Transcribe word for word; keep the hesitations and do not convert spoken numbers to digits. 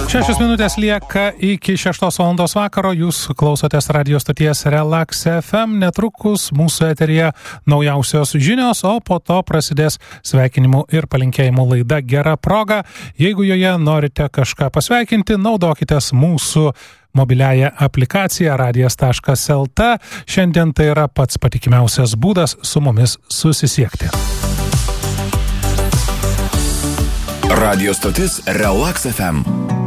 Šešios minutės lieka iki šeštos valandos vakaro. Jūs klausotės radio stoties Relax F M. Netrukus mūsų eteryje naujausios žinios, o po to prasidės sveikinimų ir palinkėjimų laida Gera proga. Jeigu joje norite kažką pasveikinti, naudokitės mūsų mobiliąją aplikaciją radijas taškas el te. Šiandien tai yra pats patikimiausias būdas su mumis susisiekti. Radio stotis Relax F M.